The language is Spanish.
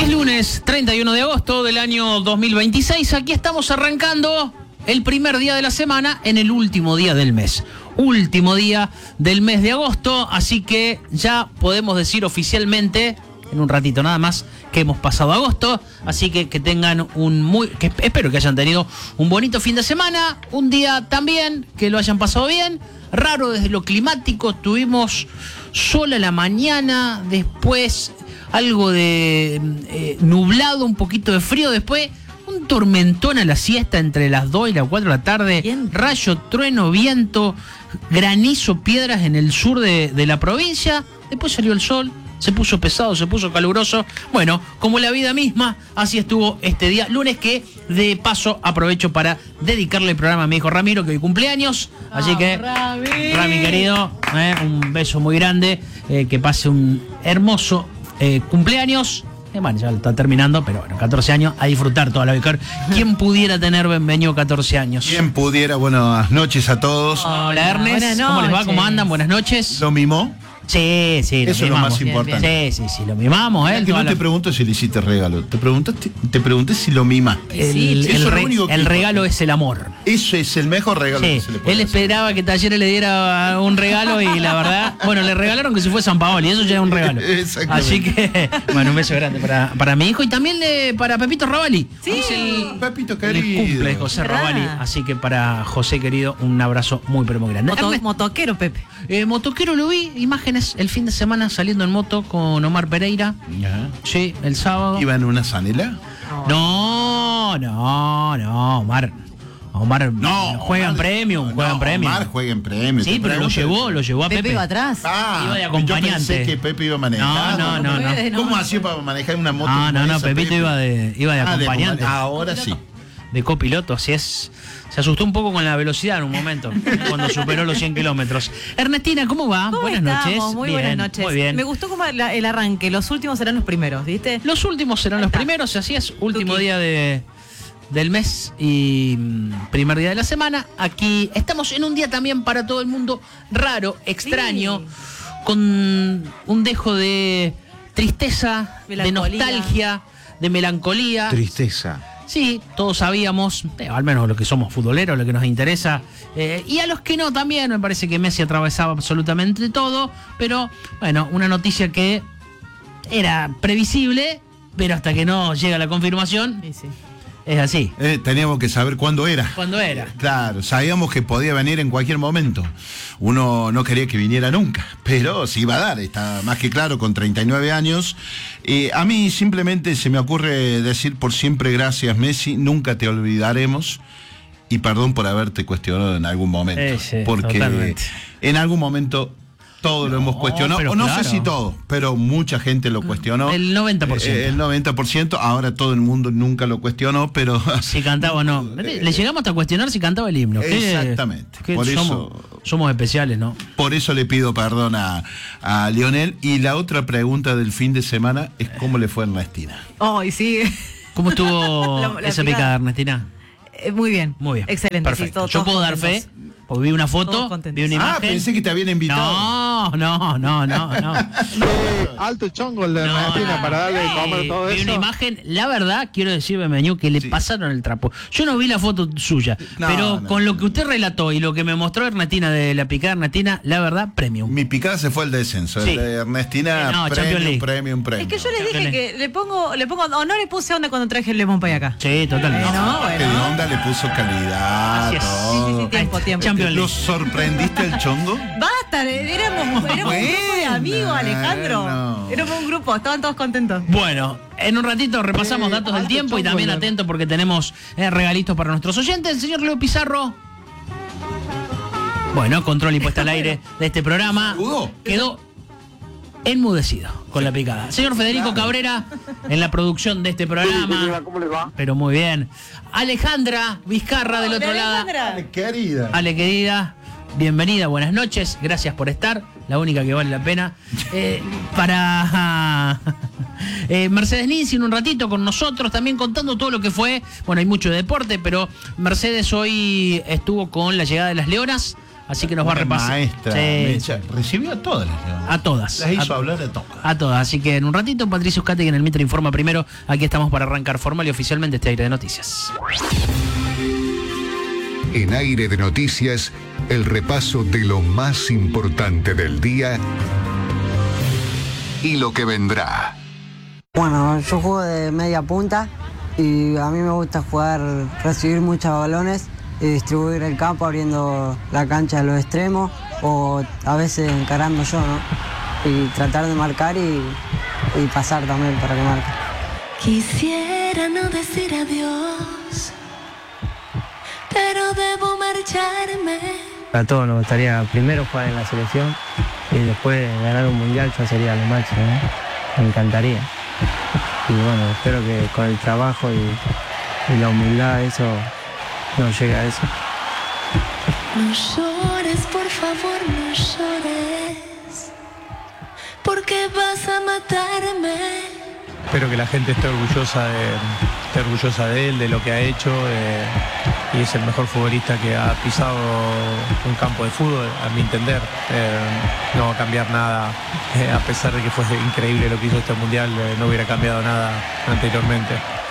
Es lunes 31 de agosto del año 2026. Aquí estamos arrancando el primer día de la semana en el último día del mes. Último día del mes de agosto, así que ya podemos decir oficialmente, en un ratito nada más, que hemos pasado agosto. Así que tengan espero que hayan tenido un bonito fin de semana, un día también que lo hayan pasado bien. Raro desde lo climático, tuvimos sol a la mañana, después algo de nublado, un poquito de frío, después un tormentón a la siesta entre las 2 y las 4 de la tarde, Bien. Rayo, trueno, viento, granizo, piedras en el sur de la provincia, después salió el sol, se puso pesado, se puso caluroso. Bueno, como la vida misma, así estuvo este día lunes, que de paso aprovecho para dedicarle el programa a mi hijo Ramiro, que hoy cumpleaños. Así que, Rami querido, un beso muy grande, que pase un hermoso cumpleaños. Bueno, ya está terminando, pero bueno, 14 años, a disfrutar toda la vida. ¿Quién pudiera tener Benveño 14 años? ¿Quién pudiera? Buenas noches a todos. Hola, Ernest, buenas ¿cómo les va? noches. ¿Cómo andan? Buenas noches. ¿Lo mimó? Sí, Eso es lo mimamos. más importante. Sí, lo mimamos, Que no te pregunto si le hiciste regalo. Te pregunté si lo mimaste. El regalo es el amor. Eso es el mejor regalo Sí, que se le puede él hacer. esperaba que Talleres le diera un regalo y la verdad, bueno, le regalaron que se fue San Paoli, eso ya es un regalo. Exactamente. Así que, bueno, un beso grande para mi hijo y también para Pepito Ravalli. Sí. Es el Papito el querido. cumple de José Ravalli, así que para José querido, un abrazo muy pero muy grande. Motoquero, Pepe. Motoquero, lo vi, imágenes el fin de semana saliendo en moto con Omar Pereira. Ajá. Sí, el sábado. ¿Iba en una zanela? No, Omar No, juega en premium, Omar juega en premium. Sí, pero lo llevó a Pepe Pepe. iba atrás. Iba de Yo acompañante. pensé que Pepe iba manejando. No. ¿Cómo hacía para manejar una moto? No, como esa, Pepito Pepe? iba de acompañante. Ahora sí. De copiloto, así es. Se asustó un poco con la velocidad en un momento, cuando superó los 100 kilómetros. Ernestina, ¿cómo va? ¿Cómo Buenas estamos? noches. Muy Bien, buenas noches. Muy bien. Me gustó como el arranque. Los últimos serán los primeros, ¿viste? Los últimos serán los primeros, así es. Último Tuki. día del mes y primer día de la semana. Aquí estamos en un día también para todo el mundo raro, extraño, Sí. con un dejo de tristeza, Melancolía. de nostalgia, de melancolía. Tristeza. Sí, todos sabíamos, al menos los que somos futboleros, lo que nos interesa, y a los que no también, me parece que Messi atravesaba absolutamente todo, pero bueno, una noticia que era previsible, pero hasta que no llega la confirmación, Sí. es así. Teníamos que saber cuándo era. ¿Cuándo era? Claro, sabíamos que podía venir en cualquier momento. Uno no quería que viniera nunca, pero sí iba a dar, está más que claro, con 39 años. A mí simplemente se me ocurre decir por siempre gracias, Messi, nunca te olvidaremos. Y perdón por haberte cuestionado en algún momento. Sí, porque totalmente. en algún momento todo lo hemos cuestionado. pero O no claro. sé si todo, pero mucha gente lo cuestionó. El 90%. El 90%, ahora todo el mundo nunca lo cuestionó, pero... Si cantaba o no. Le llegamos hasta cuestionar si cantaba el himno. Exactamente. Por somos especiales, ¿no? Por eso le pido perdón a Lionel. Y la otra pregunta del fin de semana es cómo le fue a Ernestina. Ay, sí. ¿Cómo estuvo La esa picada, Ernestina? Muy bien. Muy bien. Excelente. Perfecto. Sí, todos Yo puedo dar fe, contentos. porque vi una foto, Todos contentos. vi una imagen. Pensé que te habían invitado. No. Alto chongo el de Ernestina para darle de comer todo vi eso. una imagen, la verdad, quiero decir, Benveñu, que le pasaron el trapo. Yo no vi la foto suya, No, pero no. con lo que usted relató y lo que me mostró Ernestina de la picada Ernestina, la verdad, premium. Mi picada se fue al descenso. Sí. El de Ernestina, No, Champions League. premium. Es que yo les dije que le pongo, o no le puse onda cuando traje el Lemon Pie acá. Sí, totalmente. No, Que de bueno. onda le puso calidad, Así es. todo. Tiempo. Champions League. ¿Lo sorprendiste el chongo? Basta, éramos un grupo de amigos, Alejandro. Bueno. Éramos un grupo, estaban todos contentos. Bueno, en un ratito repasamos datos del tiempo y también atento porque tenemos regalitos para nuestros oyentes. El señor Leo Pizarro. Bueno, control y puesta al aire de este programa. ¿Saludó? Quedó enmudecido con la picada. Señor Federico Cabrera en la producción de este programa. ¿Cómo le va? Pero muy bien. Alejandra Vizcarra del otro lado. Alejandra. Querida. Ale, querida, bienvenida, buenas noches, gracias por estar, la única que vale la pena. Para Mercedes Ninzi en un ratito con nosotros, también contando todo lo que fue. Bueno, hay mucho de deporte, pero Mercedes hoy estuvo con la llegada de las Leonas así que nos va a Una repasar. maestra, Sí, Mecha, recibió a todas las a todas. Las hizo hablar a todas. A todas. Así que en un ratito, Patricio Uscate, que en el Mitre informa primero. Aquí estamos para arrancar formal y oficialmente este aire de noticias. En Aire de Noticias, el repaso de lo más importante del día y lo que vendrá. Bueno, yo juego de media punta y a mí me gusta jugar, recibir muchos balones y distribuir el campo abriendo la cancha a los extremos o a veces encarando yo, ¿no? Y tratar de marcar y pasar también para que marque. Quisiera no decir adiós, pero debo marcharme. A todos nos gustaría primero jugar en la selección y después ganar un mundial, ya sería lo máximo, ¿no? Me encantaría. Y bueno, espero que con el trabajo y la humildad eso nos llegue a eso. No llores, por favor, no llores, porque vas a matarme. Espero que la gente esté orgullosa de él, de lo que ha hecho, y es el mejor futbolista que ha pisado un campo de fútbol, a mi entender. No va a cambiar nada, a pesar de que fue increíble lo que hizo este mundial, no hubiera cambiado nada anteriormente.